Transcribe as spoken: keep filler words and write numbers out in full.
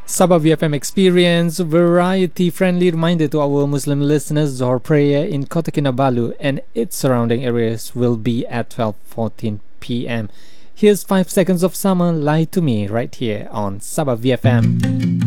Sabah V F M Experience, variety friendly reminder to our Muslim listeners. Zohar prayer in Kota Kinabalu and its surrounding areas will be at twelve fourteen p m. Here's five seconds of summer, Lie to Me, right here on Sabah V F M.